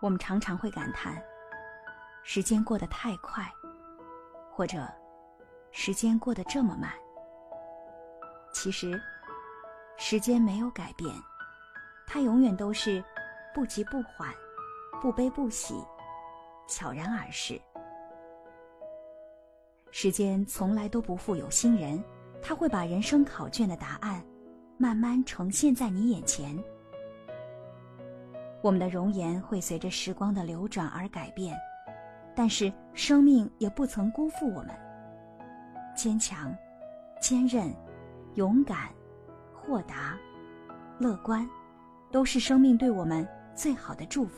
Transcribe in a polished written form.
我们常常会感叹时间过得太快，或者时间过得这么慢。其实时间没有改变，它永远都是不急不缓，不悲不喜，悄然而逝。时间从来都不负有心人，它会把人生考卷的答案慢慢呈现在你眼前。我们的容颜会随着时光的流转而改变，但是生命也不曾辜负我们。坚强、坚韧、勇敢、豁达、乐观，都是生命对我们最好的祝福。